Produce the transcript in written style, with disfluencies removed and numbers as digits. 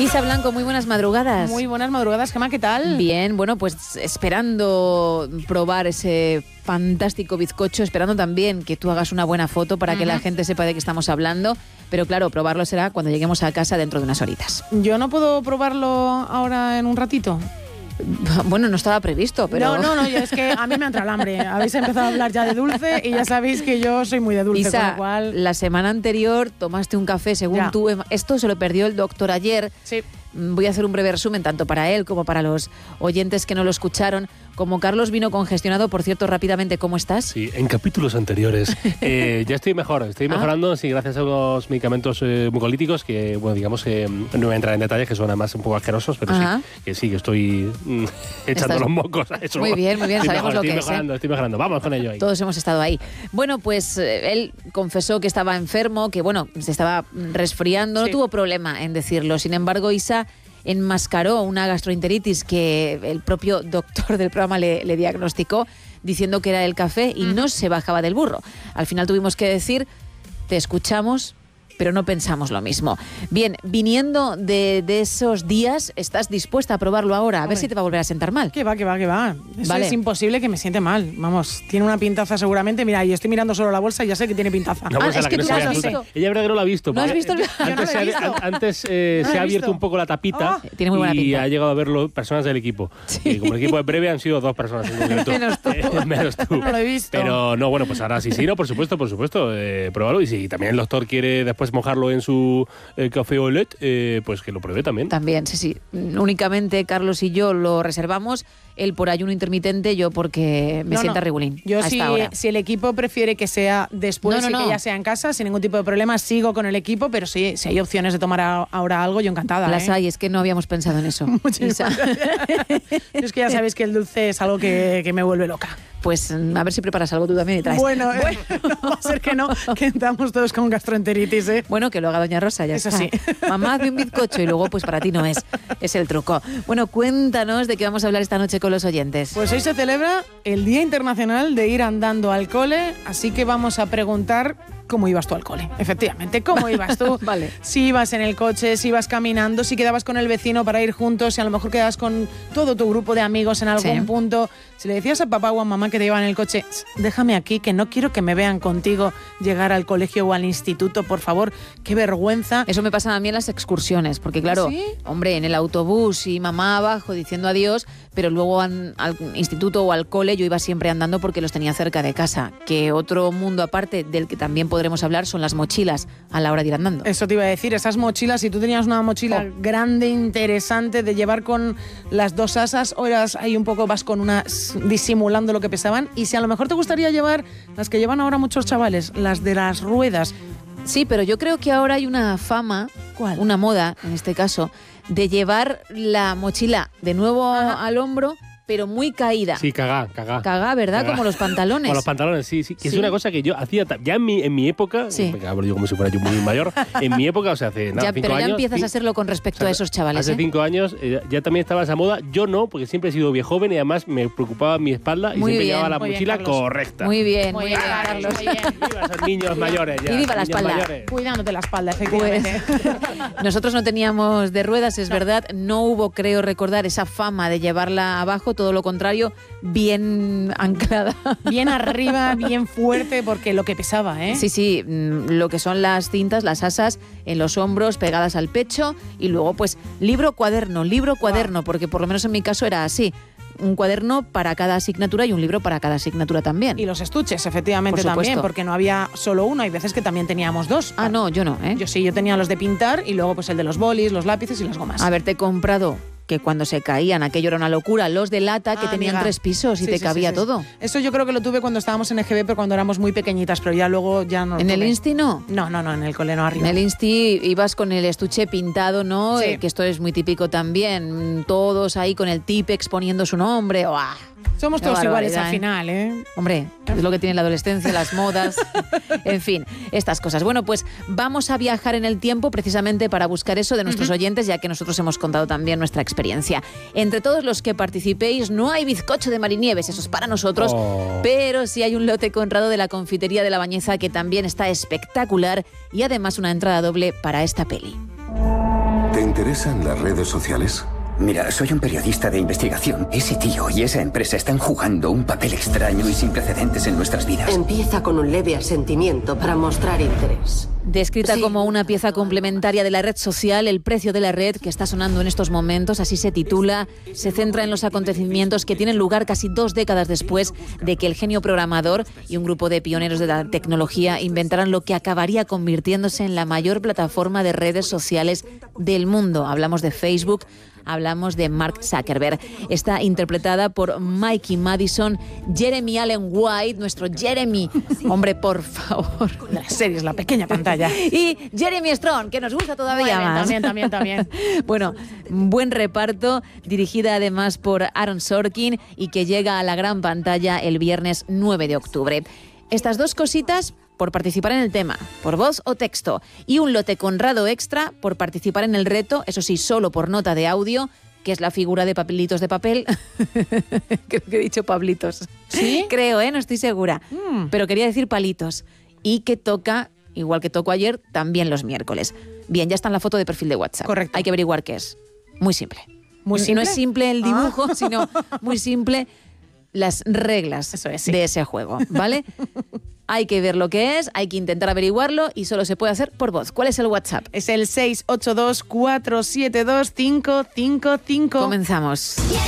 Isa Blanco, muy buenas madrugadas. Muy buenas madrugadas, Gemma, ¿qué tal? Bien, bueno, pues esperando probar ese fantástico bizcocho, esperando también que tú hagas una buena foto para que la gente sepa de qué estamos hablando, pero claro, probarlo será cuando lleguemos a casa dentro de unas horitas. ¿Yo no puedo probarlo ahora en un ratito? Bueno, no estaba previsto, pero... No, yo es que a mí me entra el hambre. Habéis empezado a hablar ya de dulce y ya sabéis que yo soy muy de dulce, Isa, con lo cual... la semana anterior tomaste un café, según Ya. tú. Esto se lo perdió el doctor ayer. Sí. Voy a hacer un breve resumen, tanto para él como para los oyentes que no lo escucharon. Como Carlos vino congestionado, por cierto, rápidamente, ¿cómo estás? Sí, en capítulos anteriores. Ya estoy mejor, estoy mejorando, sí, gracias a unos medicamentos mucolíticos que, bueno, digamos, no voy a entrar en detalles, que son además un poco asquerosos, pero sí que estoy echando los mocos a eso. Muy bien, sabemos lo que es. Estoy mejorando, vamos con ello ahí. Todos hemos estado ahí. Bueno, pues él confesó que estaba enfermo, que bueno, se estaba resfriando, no tuvo problema en decirlo. Sin embargo, Isa enmascaró una gastroenteritis que el propio doctor del programa le diagnosticó, diciendo que era el café y no se bajaba del burro. Al final tuvimos que decir, te escuchamos, pero no pensamos lo mismo. Bien, viniendo de esos días, ¿estás dispuesta a probarlo ahora? A ver si te va a volver a sentar mal. Que va. Eso Vale. es imposible que me siente mal. Vamos, tiene una pintaza seguramente. Mira, y estoy mirando solo la bolsa y ya sé que tiene pintaza. Una bolsa es la que no tú se lo vea has fruta. visto. Ella verdad que no la ha visto. ¿No has porque visto el- Antes, Yo no lo he visto. antes No lo se he ha abierto visto. un poco la tapita Tiene muy buena y pinta. ha llegado a verlo personas del equipo. Y como el equipo es breve han sido 2 personas en concreto. Menos tú. Menos tú. No lo he visto. Pero no, bueno, pues ahora sí, no, por supuesto, pruébalo. Y si también el doctor quiere después mojarlo en su café o LED, pues que lo pruebe también. También, sí. Únicamente Carlos y yo lo reservamos. Él por ayuno intermitente, yo porque me sienta regulín. Yo a esta hora. si el equipo prefiere que sea después y que ya sea en casa, sin ningún tipo de problema, sigo con el equipo, pero sí, si hay opciones de tomar ahora algo, yo encantada. Las hay, es que no habíamos pensado en eso. Isa. Es que ya sabéis que el dulce es algo que me vuelve loca. Pues a ver si preparas algo tú también y traes. Bueno, no va a ser que no, que estamos todos con gastroenteritis, ¿eh? Bueno, que lo haga Doña Rosa, ya Eso está. sí. Mamá, hazme un bizcocho y luego pues para ti no es el truco. Bueno, cuéntanos de qué vamos a hablar esta noche con los oyentes. Pues hoy se celebra el Día Internacional de Ir Andando al Cole, así que vamos a preguntar cómo ibas tú al cole. Efectivamente, ¿cómo ibas tú? Vale. Si ibas en el coche, si ibas caminando, si quedabas con el vecino para ir juntos, si a lo mejor quedabas con todo tu grupo de amigos en algún punto. Si le decías a papá o a mamá que te llevan en el coche, déjame aquí, que no quiero que me vean contigo llegar al colegio o al instituto, por favor, qué vergüenza. Eso me pasa a mí en las excursiones, porque claro, ¿Sí? hombre, en el autobús y mamá abajo diciendo adiós, pero luego al instituto o al cole yo iba siempre andando porque los tenía cerca de casa. Que otro mundo aparte del que también podremos hablar son las mochilas a la hora de ir andando. Eso te iba a decir, esas mochilas, si tú tenías una mochila grande, interesante, de llevar con las 2 asas, o eras ahí un poco, vas con una disimulando lo que pesaban, y si a lo mejor te gustaría llevar las que llevan ahora muchos chavales, las de las ruedas. Sí, pero yo creo que ahora hay una fama, ¿Cuál? una moda en este caso, de llevar la mochila de nuevo al hombro, pero muy caída. Sí, cagá. Cagá, ¿verdad? Cagá. Como los pantalones. Con los pantalones, sí. Que Sí. es una cosa que yo hacía ya en mi época, Sí. porque hablo yo como si fuera yo muy mayor, en mi época, o sea, hace 5 años. Pero ya empiezas a hacerlo con respecto a esos chavales. Hace 5 años ya también estaba esa moda. Yo no, porque siempre he sido bien joven y además me preocupaba mi espalda y Muy siempre bien, llevaba la muy bien, mochila Carlos. correcta. Muy bien, Muy muy bien, bien, Carlos. muy bien. Viva esos niños mayores ya. Y viva la niños espalda. mayores. Cuidándote la espalda, Pues efectivamente. nosotros no teníamos de ruedas, es verdad. No hubo, creo recordar, esa fama de llevarla abajo, todo lo contrario, bien anclada. Bien arriba, bien fuerte, porque lo que pesaba, ¿eh? Sí, lo que son las cintas, las asas en los hombros, pegadas al pecho, y luego pues libro, cuaderno, porque por lo menos en mi caso era así. Un cuaderno para cada asignatura y un libro para cada asignatura también. Y los estuches, efectivamente, Por supuesto. también, porque no había solo uno, hay veces que también teníamos 2. Ah, no, yo no, ¿eh? Yo tenía los de pintar y luego pues el de los bolis, los lápices y las gomas. Haberte comprado, que cuando se caían, aquello era una locura, los de lata que tenían amiga. 3 pisos y Sí, te sí, cabía sí, sí. todo. Eso yo creo que lo tuve cuando estábamos en EGB, pero cuando éramos muy pequeñitas, pero ya luego ya no lo ¿En el tuve. Insti no? No, en el cole no, arriba. En el Insti ibas con el estuche pintado, ¿no? Sí. Que esto es muy típico también. Todos ahí con el Tipex poniendo su nombre. ¡Uah! Somos Qué todos iguales barbaridad, al final, ¿eh? Hombre, es lo que tiene la adolescencia, las modas, en fin, estas cosas. Bueno, pues vamos a viajar en el tiempo precisamente para buscar eso de nuestros oyentes, ya que nosotros hemos contado también nuestra experiencia. Entre todos los que participéis, no hay bizcocho de Marinieves, eso es para nosotros, pero sí hay un lote Conrado de la confitería de La Bañeza que también está espectacular y además una entrada doble para esta peli. Te interesan las redes sociales? Mira, soy un periodista de investigación. Ese tío y esa empresa están jugando un papel extraño y sin precedentes en nuestras vidas. Empieza con un leve asentimiento para mostrar interés. Descrita como una pieza complementaria de la red social, El precio de la red, que está sonando en estos momentos, así se titula, se centra en los acontecimientos que tienen lugar casi 2 décadas después de que el genio programador y un grupo de pioneros de la tecnología inventaran lo que acabaría convirtiéndose en la mayor plataforma de redes sociales del mundo. Hablamos de Facebook, hablamos de Mark Zuckerberg. Está interpretada por Mikey Madison, Jeremy Allen White, nuestro Jeremy, hombre, por favor, de las series, la pequeña pantalla. Y Jeremy Strong, que nos gusta todavía más. También. Bueno, buen reparto, dirigida además por Aaron Sorkin y que llega a la gran pantalla el viernes 9 de octubre. Estas 2 cositas por participar en el tema, por voz o texto, y un lote Conrado extra por participar en el reto, eso sí, solo por nota de audio, que es la figura de papelitos de papel. Creo que he dicho pablitos. ¿Sí? Creo, no estoy segura. Pero quería decir palitos. Y que toca, igual que tocó ayer, también los miércoles. Bien, ya está en la foto de perfil de WhatsApp. Correcto. Hay que averiguar qué es. Muy simple. ¿Muy simple? No es simple el dibujo, sino muy simple las reglas de ese juego, ¿vale? Hay que ver lo que es, hay que intentar averiguarlo y solo se puede hacer por voz. ¿Cuál es el WhatsApp? Es el 682-472-555. Comenzamos.